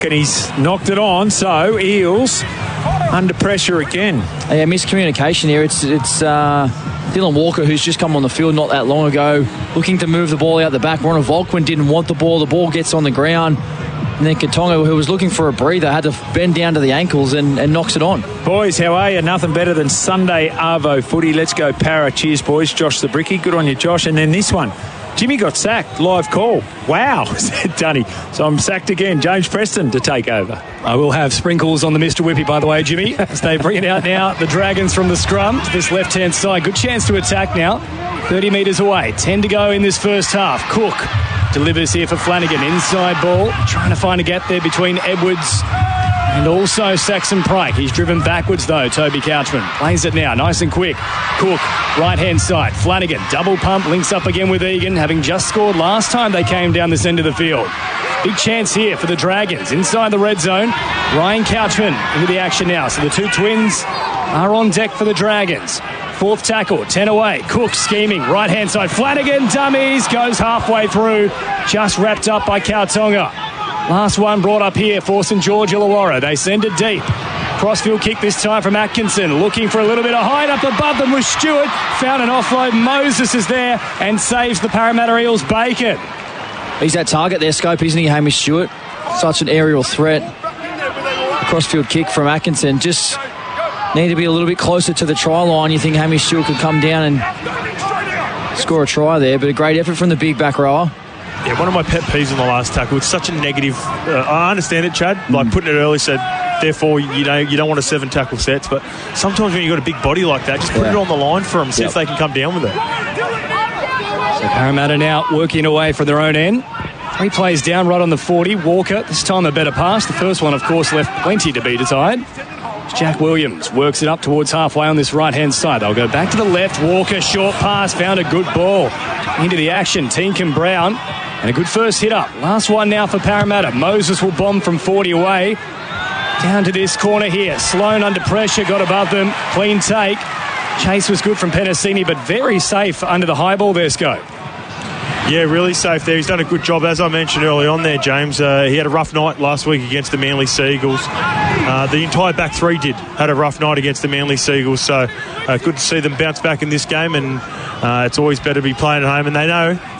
And he's knocked it on, so Eels under pressure again. Yeah, miscommunication here. It's Dylan Walker, who's just come on the field not that long ago, looking to move the ball out the back. Ronald Volkwin didn't want the ball. The ball gets on the ground. And then Katonga, who was looking for a breather, had to bend down to the ankles and knocks it on. Boys, how are you? Nothing better than Sunday Arvo footy. Let's go Para. Cheers, boys. Josh the Bricky. Good on you, Josh. And then this one. Jimmy got sacked. Live call. Wow, said Dunny. So I'm sacked again. James Preston to take over. I will have sprinkles on the Mr. Whippy, by the way, Jimmy, as they bring it out now. The Dragons from the scrum to this left-hand side. Good chance to attack now. 30 metres away. 10 to go in this first half. Cook delivers here for Flanagan. Inside ball. Trying to find a gap there between Edwards and also Saxon Pryke. He's driven backwards, though, Toby Couchman. Plays it now, nice and quick. Cook, right-hand side. Flanagan, double pump, links up again with Egan, having just scored last time they came down this end of the field. Big chance here for the Dragons. Inside the red zone, Ryan Couchman into the action now. So the two twins are on deck for the Dragons. Fourth tackle, 10 away. Cook scheming, right-hand side. Flanagan, dummies, goes halfway through. Just wrapped up by Kautonga. Last one brought up here for St George Illawarra. They send it deep. Crossfield kick this time from Atkinson. Looking for a little bit of height up above them with Stewart. Found an offload. Moses is there and saves the Parramatta Eels bacon. He's that target there, Scope, isn't he, Hamish Stewart? Such an aerial threat. A crossfield kick from Atkinson. Just need to be a little bit closer to the try line. You think Hamish Stewart could come down and score a try there, but a great effort from the big back rower. Yeah, one of my pet peeves on the last tackle. It's such a negative. I understand it, Chad. Like putting it early said, therefore, you don't want a 7 tackle sets. But sometimes when you've got a big body like that, just put it on the line for them. See if they can come down with it. So Parramatta now working away for their own end. 3 plays down right on the 40. Walker, this time a better pass. The first one, of course, left plenty to be desired. Jack Williams works it up towards halfway on this right-hand side. They'll go back to the left. Walker, short pass, found a good ball. Into the action, Tinkin Brown. And a good first hit up. Last one now for Parramatta. Moses will bomb from 40 away. Down to this corner here. Sloan under pressure, got above them. Clean take. Chase was good from Penasini, but very safe under the high ball there, Scope. Yeah, really safe there. He's done a good job. As I mentioned early on there, James, he had a rough night last week against the Manly Seagulls. The entire back three had a rough night against the Manly Seagulls, so good to see them bounce back in this game, and it's always better to be playing at home, and they know